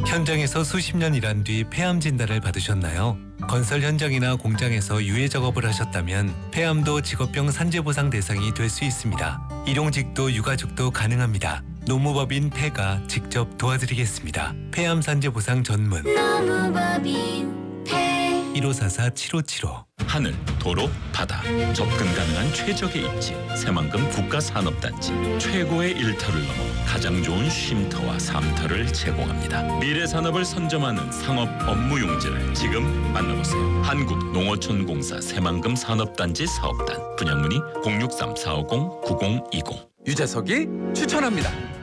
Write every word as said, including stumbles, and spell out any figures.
현장에서 수십 년 일한 뒤 폐암 진단을 받으셨나요? 건설 현장이나 공장에서 유해 작업을 하셨다면 폐암도 직업병 산재보상 대상이 될 수 있습니다. 일용직도 유가족도 가능합니다. 노무법인 폐가 직접 도와드리겠습니다. 폐암 산재보상 전문 노무법인 폐 일오사사 칠오칠오. 하늘, 도로, 바다, 접근 가능한 최적의 입지 새만금 국가산업단지 최고의 일터를 넘어 가장 좋은 쉼터와 삶터를 제공합니다. 미래산업을 선점하는 상업 업무 용지를 지금 만나보세요. 한국농어촌공사 새만금 산업단지 사업단 분양문의 공육삼 사오공 구공이공. 유재석이 추천합니다.